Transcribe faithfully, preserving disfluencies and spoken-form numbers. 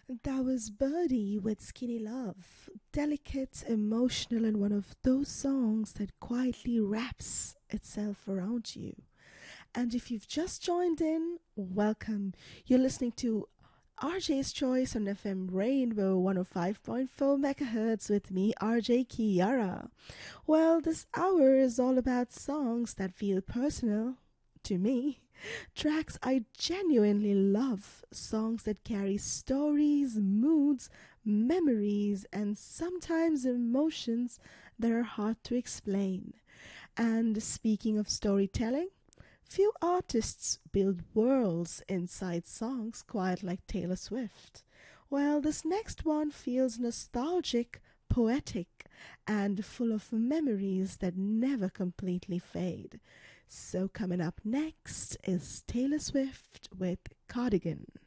That was Birdie with Skinny Love. Delicate, emotional, and one of those songs that quietly wraps itself around you. And if you've just joined in, welcome. You're listening to R J's Choice on F M Rainbow one oh five point four megahertz with me, R J Kiara. Well, this hour is all about songs that feel personal to me. Tracks I genuinely love, songs that carry stories, moods, memories, and sometimes emotions that are hard to explain. And speaking of storytelling, few artists build worlds inside songs quite like Taylor Swift. Well, this next one feels nostalgic, poetic, and full of memories that never completely fade. So, coming up next is Taylor Swift with Cardigan.